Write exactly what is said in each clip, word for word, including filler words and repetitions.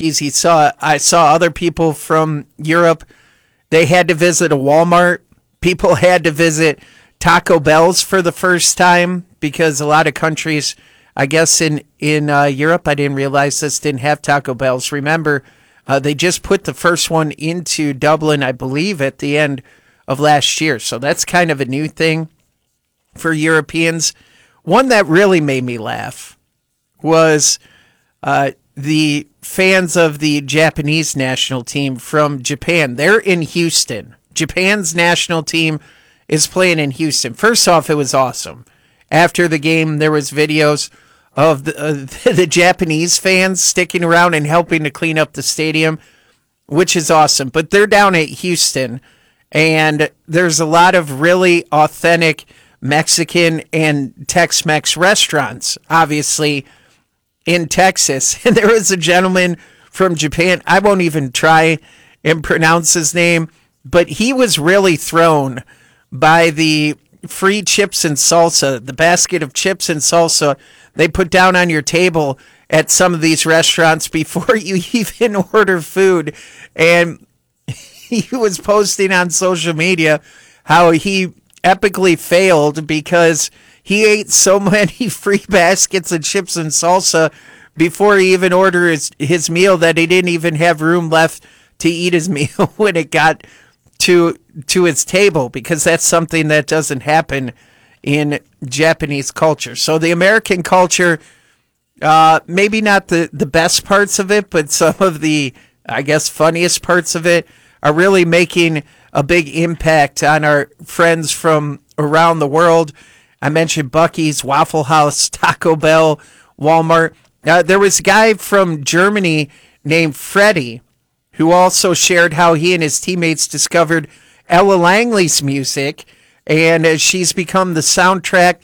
Buc-ee's. He saw I saw other people from Europe. They had to visit a Walmart. People had to visit Taco Bell's for the first time because a lot of countries, I guess in in uh, Europe, I didn't realize this, didn't have Taco Bell's. Remember, uh, they just put the first one into Dublin, I believe, at the end of last year. So that's kind of a new thing for Europeans. One that really made me laugh was uh, the fans of the Japanese national team from Japan. They're in Houston. Japan's national team is playing in Houston. First off, it was awesome. After the game, there was videos of the, uh, the Japanese fans sticking around and helping to clean up the stadium, which is awesome. But they're down at Houston, and there's a lot of really authentic Mexican and Tex-Mex restaurants, obviously, in Texas. And there was a gentleman from Japan. I won't even try and pronounce his name, but he was really thrown by the free chips and salsa, the basket of chips and salsa they put down on your table at some of these restaurants before you even order food. And he was posting on social media how he epically failed because he ate so many free baskets of chips and salsa before he even ordered his, his meal that he didn't even have room left to eat his meal when it got to to his table, because that's something that doesn't happen in Japanese culture. So the American culture, uh, maybe not the, the best parts of it, but some of the, I guess, funniest parts of it are really making a big impact on our friends from around the world. I mentioned Buc-ee's, Waffle House, Taco Bell, Walmart. Uh, there was a guy from Germany named Freddie who also shared how he and his teammates discovered Ella Langley's music, and uh, she's become the soundtrack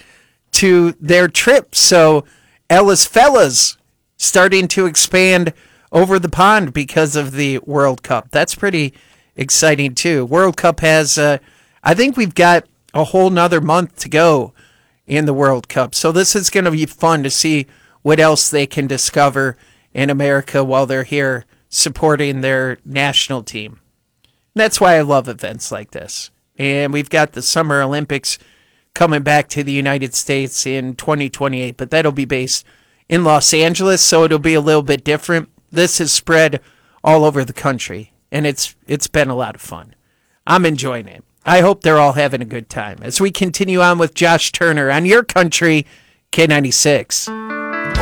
to their trip. So Ella's Fellas starting to expand over the pond because of the World Cup. That's pretty exciting too. World Cup has, uh, I think we've got a whole nother month to go in the World Cup. So this is going to be fun to see what else they can discover in America while they're here supporting their national team. And that's why I love events like this. And we've got the Summer Olympics coming back to the United States in twenty twenty-eight, but that'll be based in Los Angeles, so it'll be a little bit different. This is spread all over the country, and it's it's been a lot of fun. I'm enjoying it. I hope they're all having a good time as we continue on with Josh Turner on Your Country, K ninety-six.